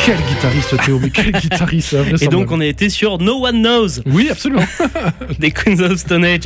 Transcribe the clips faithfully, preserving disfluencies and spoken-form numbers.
Quel guitariste Théo, mais quel guitariste. Et donc on a été sur No One Knows. Oui, absolument. Des Queens of Stone Age.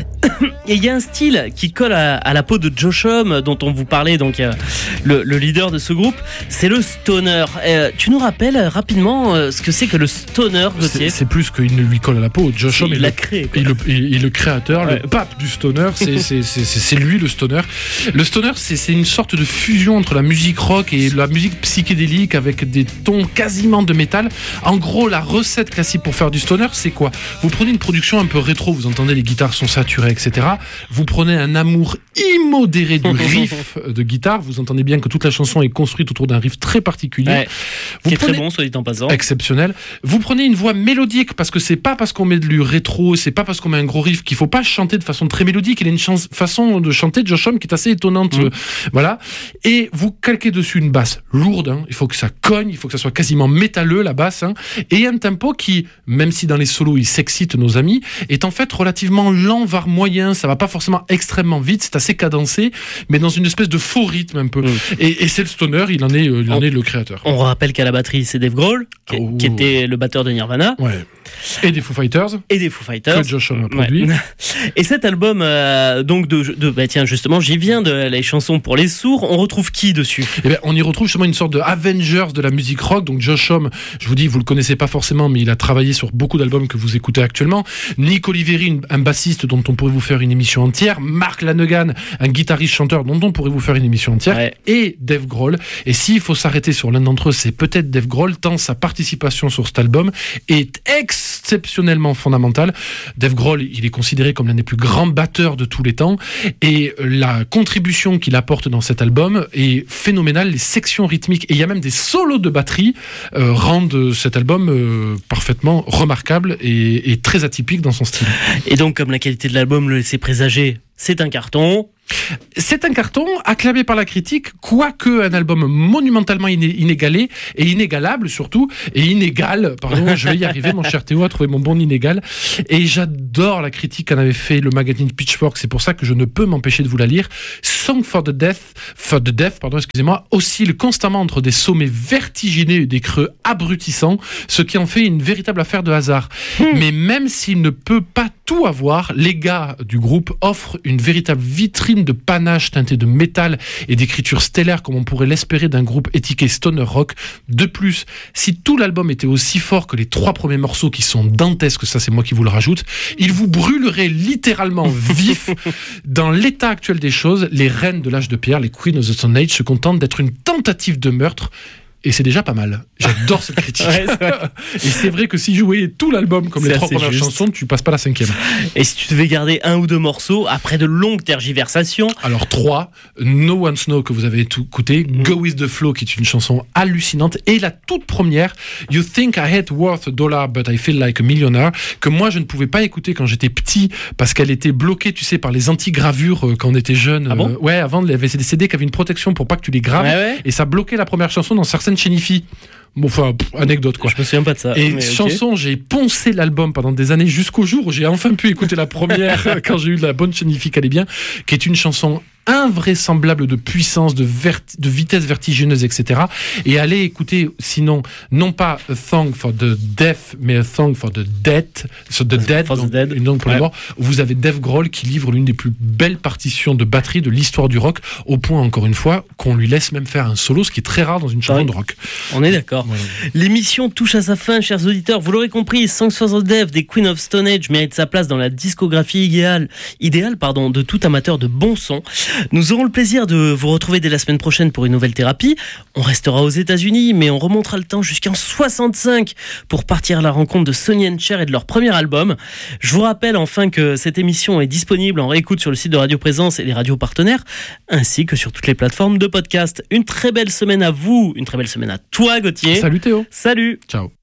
Et il y a un style qui colle à, à la peau de Josh Homme, dont on vous parlait, donc euh, le, le leader de ce groupe, c'est le stoner. Euh, tu nous rappelles rapidement euh, ce que c'est que le stoner, Gauthier ? C'est, c'est plus qu'il ne lui colle à la peau. Josh Homme est, l'a créé, est, le, est, est le créateur, ouais. Le pape du stoner. C'est, c'est, c'est, c'est, c'est lui le stoner. Le stoner, c'est, c'est une sorte de fusion entre la musique rock et la musique psychédélique avec des tons quasiment de métal. En gros, la recette classique pour faire du stoner, c'est quoi ? Vous prenez une production un peu rétro, vous entendez les guitares sont saturées, et cetera. Vous prenez un amour immodéré du riff de guitare. Vous entendez bien que toute la chanson est construite autour d'un riff très particulier. Ouais, vous qui est prenez... très bon, soit dit en passant. Exceptionnel. Vous prenez une voix mélodique parce que c'est pas parce qu'on met du rétro, c'est pas parce qu'on met un gros riff qu'il faut pas chanter de façon très mélodique. Il a une chance, façon de chanter de Josh Homme qui est assez étonnante. Mmh. Voilà. Et vous calquez dessus une basse lourde. Hein. Il faut que ça cogne, il faut que ça soit quasiment métalleux la basse. Hein. Et un tempo qui, même si dans les solos il s'excite nos amis, est en fait relativement lent, voire moyen. Ça va pas forcément extrêmement vite, c'est assez cadencé, mais dans une espèce de faux rythme un peu. Mmh. Et, et c'est le stoner, il en est, euh, il en on, est le créateur. On rappelle qu'à la batterie c'est Dave Grohl, qui, oh. qui était le batteur de Nirvana. Ouais. Et des Foo Fighters. Et des Foo Fighters. Que Josh Homme a produit. Ouais. Et cet album, euh, donc de, de bah tiens justement, j'y viens de les chansons pour les sourds. On retrouve qui dessus ? Eh bien, on y retrouve justement une sorte de Avengers de la musique rock. Donc Josh Homme, je vous dis, vous le connaissez pas forcément, mais il a travaillé sur beaucoup d'albums que vous écoutez actuellement. Nick Oliveri, un bassiste dont on pourrait vous faire une émission entière. Mark Lanegan, un guitariste-chanteur dont on pourrait vous faire une émission entière. Ouais. Et Dave Grohl. Et s'il faut s'arrêter sur l'un d'entre eux, c'est peut-être Dave Grohl, tant sa participation sur cet album est exceptionnellement fondamentale. Dave Grohl, il est considéré comme l'un des plus grands batteurs de tous les temps. Et la contribution qu'il apporte dans cet album est phénoménale. Les sections rythmiques, et il y a même des solos de batterie, euh, rendent cet album euh, parfaitement remarquable et, et très atypique dans son style. Et donc, comme la qualité de l'album le laissait présager, c'est un carton. C'est un carton acclamé par la critique, quoique un album monumentalement iné- inégalé et inégalable surtout, et inégal, pardon, je vais y arriver mon cher Théo à trouver mon bon inégal, et j'adore la critique qu'en avait fait le magazine Pitchfork, c'est pour ça que je ne peux m'empêcher de vous la lire. Song for the Deaf, for the Deaf, pardon, excusez-moi, oscille constamment entre des sommets vertigineux et des creux abrutissants, ce qui en fait une véritable affaire de hasard. Mmh. Mais même s'il ne peut pas tout avoir, les gars du groupe offrent une véritable vitrine de panache teinté de métal et d'écriture stellaire comme on pourrait l'espérer d'un groupe étiqueté stoner rock. De plus, si tout l'album était aussi fort que les trois premiers morceaux qui sont dantesques, ça c'est moi qui vous le rajoute, il vous brûlerait littéralement vif. Dans l'état actuel des choses, les reines de l'âge de pierre, les Queens of the Stone Age, se contentent d'être une tentative de meurtre. Et c'est déjà pas mal. J'adore cette critique. Ouais, c'est et c'est vrai que si jouais tout l'album comme c'est les trois premières juste. chansons, tu passes pas la cinquième. Et si tu devais garder un ou deux morceaux après de longues tergiversations ? Alors trois, No One Know que vous avez écouté, mm. Go With The Flow qui est une chanson hallucinante, et la toute première, You Think I Had Worth a Dollar But I Feel Like a Millionaire, que moi je ne pouvais pas écouter quand j'étais petit parce qu'elle était bloquée, tu sais, par les anti-gravures quand on était jeune. Ah bon ? euh, ouais, avant il y avait des C D qui avaient une protection pour pas que tu les graves, ouais, ouais. Et ça bloquait la première chanson dans certaines chaînes I F I. Bon, enfin, pff, anecdote quoi. Je me souviens pas de ça. Et mais chanson, okay. J'ai poncé l'album pendant des années jusqu'au jour où j'ai enfin pu écouter la première quand j'ai eu la bonne chaîne I F I qui allait bien, qui est une chanson invraisemblable de puissance, de, vert- de vitesse vertigineuse, et cetera. Et allez écouter, sinon, non pas A Song for the Deaf, mais A Song for the Dead, so the Dead, for donc, the dead. Une langue pour ouais. les morts. Vous avez Dave Grohl qui livre l'une des plus belles partitions de batterie de l'histoire du rock, au point, encore une fois, qu'on lui laisse même faire un solo, ce qui est très rare dans une chanson ouais. de rock. On est d'accord. Voilà. L'émission touche à sa fin, chers auditeurs. Vous l'aurez compris, Songs for the Deaf des Queens of Stone Age mérite sa place dans la discographie idéale, idéale pardon, de tout amateur de bon son. Nous aurons le plaisir de vous retrouver dès la semaine prochaine pour une nouvelle thérapie. On restera aux États-Unis, mais on remontera le temps jusqu'en soixante-cinq pour partir à la rencontre de Sonny and Cher et de leur premier album. Je vous rappelle enfin que cette émission est disponible en réécoute sur le site de Radio Présence et les radios partenaires, ainsi que sur toutes les plateformes de podcast. Une très belle semaine à vous, une très belle semaine à toi, Gauthier. Salut Théo. Salut. Ciao.